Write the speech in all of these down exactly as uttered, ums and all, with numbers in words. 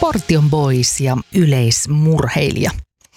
Portion Boys ja yleismurheilija.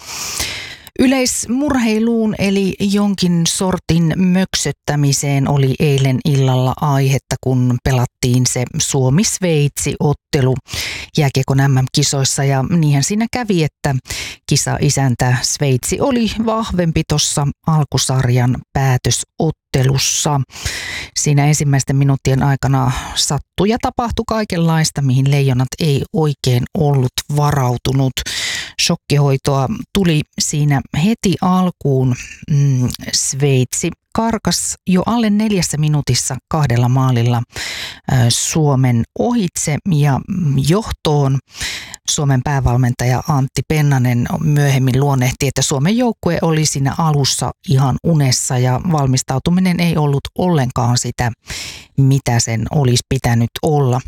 Yleismurheiluun eli jonkin sortin möksöttämiseen oli eilen illalla aihetta, kun pelattiin se Suomi-Sveitsi-ottelu jääkiekon M M-kisoissa. Ja niinhän siinä kävi, että kisa-isäntä Sveitsi oli vahvempi tuossa alkusarjan päätösottelussa. Siinä ensimmäisten minuuttien aikana sattui ja tapahtui kaikenlaista, mihin Leijonat ei oikein ollut varautunut. Shokkihoitoa tuli siinä heti alkuun. Mm, Sveitsi karkas jo alle neljässä minuutissa kahdella maalilla äh, Suomen ohitse ja johtoon. Suomen päävalmentaja Antti Pennanen myöhemmin luonnehti, että Suomen joukkue oli siinä alussa ihan unessa ja valmistautuminen ei ollut ollenkaan sitä, mitä sen olisi pitänyt olla.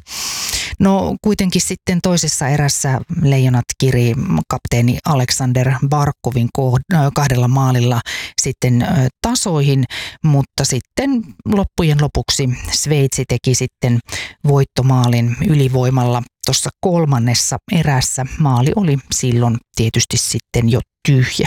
No kuitenkin sitten toisessa erässä Leijonat kiri kapteeni Aleksander Barkovin kahdella maalilla sitten tasoihin, mutta sitten loppujen lopuksi Sveitsi teki sitten voittomaalin ylivoimalla tuossa kolmannessa erässä. Maali oli silloin tietysti sitten jo tyhjä.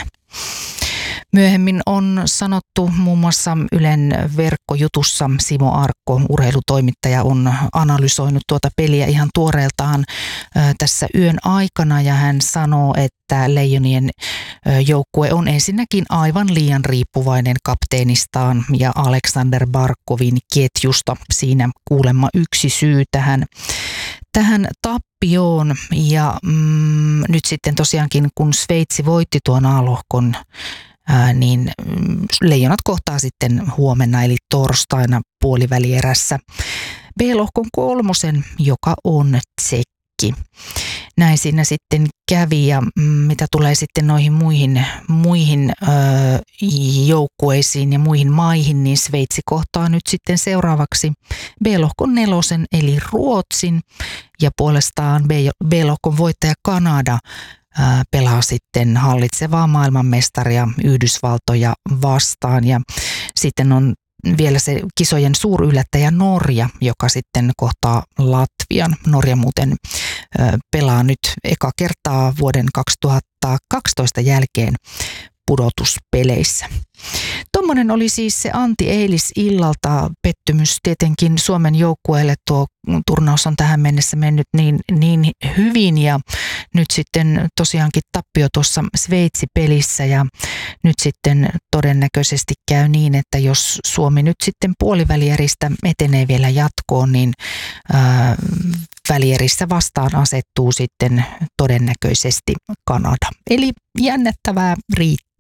Myöhemmin on sanottu muun muassa Ylen verkkojutussa, Simo Arkko, urheilutoimittaja, on analysoinut tuota peliä ihan tuoreeltaan tässä yön aikana ja hän sanoo, että Leijonien joukkue on ensinnäkin aivan liian riippuvainen kapteenistaan ja Aleksander Barkovin ketjusta. Siinä kuulemma yksi syy tähän. Tähän tappioon ja mm, nyt sitten tosiaankin kun Sveitsi voitti tuon A-lohkon, ää, niin Leijonat kohtaa sitten huomenna eli torstaina puolivälierässä B-lohkon kolmosen, joka on Tsekki. Näin siinä sitten kävi ja mitä tulee sitten noihin muihin, muihin ö, joukkueisiin ja muihin maihin, niin Sveitsi kohtaa nyt sitten seuraavaksi B-lohkon nelosen eli Ruotsin ja puolestaan B-lohkon voittaja Kanada ö, pelaa sitten hallitsevaa maailmanmestaria Yhdysvaltoja vastaan ja sitten on vielä se kisojen suuryllättäjä Norja, joka sitten kohtaa Latvian. Norja muuten ö, pelaa nyt eka kertaa vuoden kaksituhattakaksitoista jälkeen pudotuspeleissä. Tuommoinen oli siis se Antti eilisillalta. Pettymys tietenkin Suomen joukkueelle. Tuo turnaus on tähän mennessä mennyt niin, niin hyvin ja nyt sitten tosiaankin tappio tuossa Sveitsi-pelissä ja nyt sitten todennäköisesti käy niin, että jos Suomi nyt sitten puolivälieristä etenee vielä jatkoon, niin ää, välierissä vastaan asettuu sitten todennäköisesti Kanada. Eli jännättävää riittää.